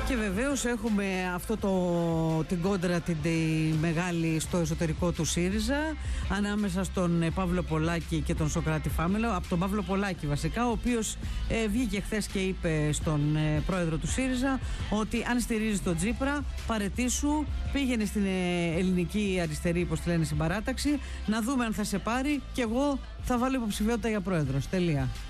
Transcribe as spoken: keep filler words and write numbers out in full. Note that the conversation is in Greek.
Και βεβαίως έχουμε αυτό το, την κόντρα την, τη μεγάλη στο εσωτερικό του ΣΥΡΙΖΑ ανάμεσα στον ε, Παύλο Πολάκη και τον Σωκράτη Φάμελο. Από τον Παύλο Πολάκη βασικά, ο οποίος ε, βγήκε χθες και είπε στον ε, πρόεδρο του ΣΥΡΙΖΑ ότι αν στηρίζει τον Τσίπρα, παρετήσου, πήγαινε στην ε, ελληνική αριστερή, όπως τη λένε, συμπαράταξη, να δούμε αν θα σε πάρει και εγώ θα βάλω υποψηφιότητα για πρόεδρος. Τελεία.